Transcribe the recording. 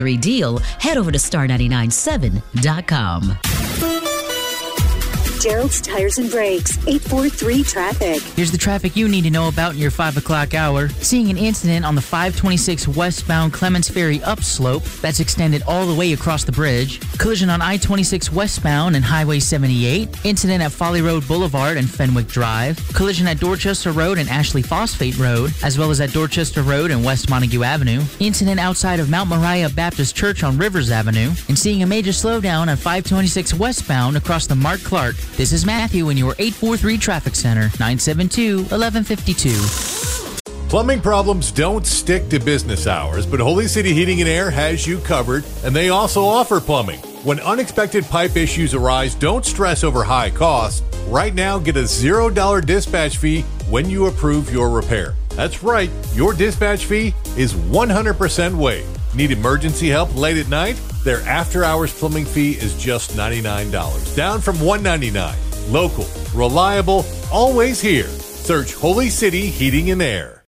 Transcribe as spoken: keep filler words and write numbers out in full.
deal, head over to star nine nine seven dot com. Gerald's Tires and Brakes, eight four three traffic. Here's the traffic you need to know about in your five o'clock hour. Seeing an incident on the five twenty-six westbound Clements Ferry upslope that's extended all the way across the bridge. Collision on I twenty-six westbound and Highway seventy-eight. Incident at Folly Road Boulevard and Fenwick Drive. Collision at Dorchester Road and Ashley Phosphate Road, as well as at Dorchester Road and West Montague Avenue. Incident outside of Mount Moriah Baptist Church on Rivers Avenue. And seeing a major slowdown on five twenty-six westbound across the Mark Clark. This is Matthew in your eight four three Traffic Center, nine seven two, one one five two. Plumbing problems don't stick to business hours, but Holy City Heating and Air has you covered, and they also offer plumbing. When unexpected pipe issues arise, don't stress over high costs. Right now, get a zero dollar dispatch fee when you approve your repair. That's right, your dispatch fee is one hundred percent waived. Need emergency help late at night? Their after-hours plumbing fee is just ninety-nine dollars, down from one hundred ninety-nine dollars. Local, reliable, always here. Search Holy City Heating and Air.